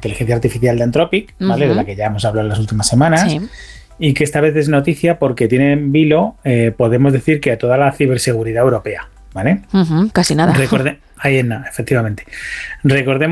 inteligencia artificial de Anthropic, ¿vale? De la que ya hemos hablado en las últimas semanas. Sí. Y que esta vez es noticia porque tiene en vilo, podemos decir que a toda la ciberseguridad europea, ¿vale? Casi nada. Efectivamente. Recordemos